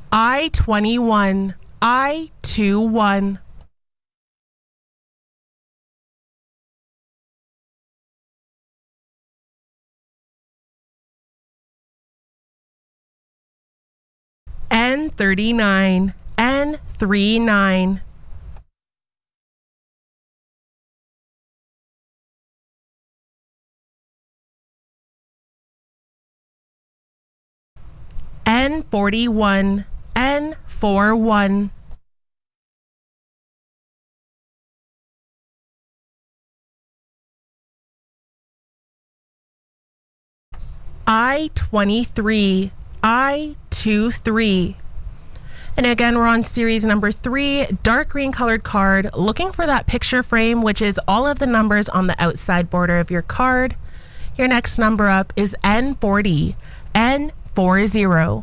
I-21, I-21. N39, N39. N41, N41. I-23, I-23. And again, we're on series number 3, dark green colored card, looking for that picture frame, which is all of the numbers on the outside border of your card. Your next number up is N40, N40.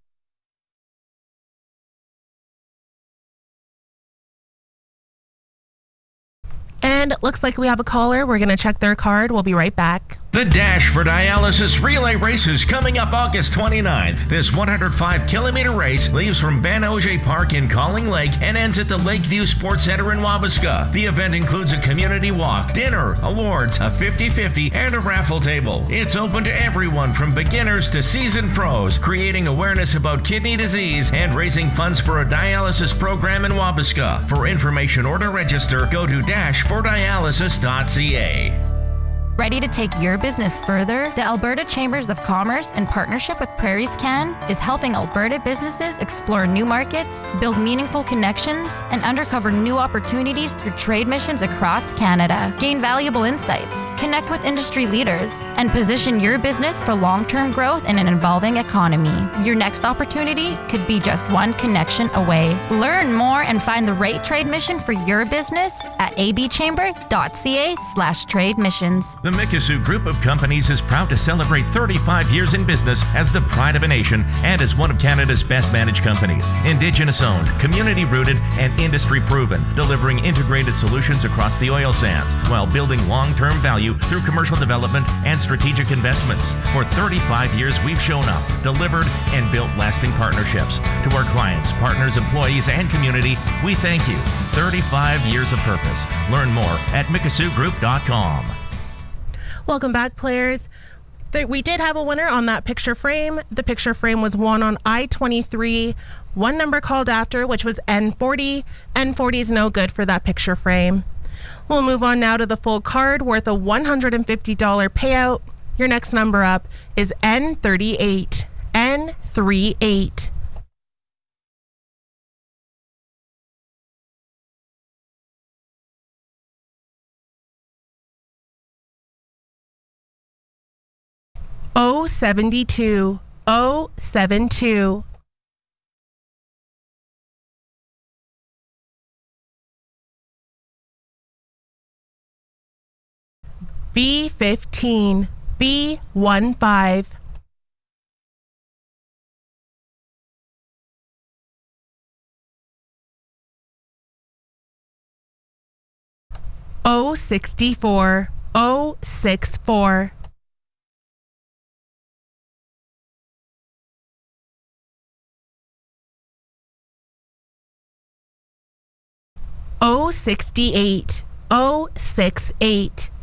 And it looks like we have a caller. We're going to check their card. We'll be right back. The Dash for Dialysis Relay Race is coming up August 29th. This 105-kilometer race leaves from Ben Auger Park in Calling Lake and ends at the Lakeview Sports Center in Wabasca. The event includes a community walk, dinner, awards, a 50-50, and a raffle table. It's open to everyone from beginners to seasoned pros, creating awareness about kidney disease and raising funds for a dialysis program in Wabasca. For information or to register, go to dashfordialysis.ca. Ready to take your business further? The Alberta Chambers of Commerce, in partnership with Prairies Can, is helping Alberta businesses explore new markets, build meaningful connections, and uncover new opportunities through trade missions across Canada. Gain valuable insights, connect with industry leaders, and position your business for long-term growth in an evolving economy. Your next opportunity could be just one connection away. Learn more and find the right trade mission for your business at abchamber.ca/trade missions. The Mikisew Group of Companies is proud to celebrate 35 years in business as the pride of a nation and as one of Canada's best managed companies. Indigenous owned, community rooted, and industry proven, delivering integrated solutions across the oil sands while building long-term value through commercial development and strategic investments. For 35 years, we've shown up, delivered, and built lasting partnerships. To our clients, partners, employees, and community, we thank you. 35 years of purpose. Learn more at MikisewGroup.com. Welcome back, players. We did have a winner on that picture frame. The picture frame was won on I-23. One number called after, which was N40. N40 is no good for that picture frame. We'll move on now to the full card worth a $150 payout. Your next number up is N38. N38. O72, O72. B15, B15. O64, O64. O68, O68.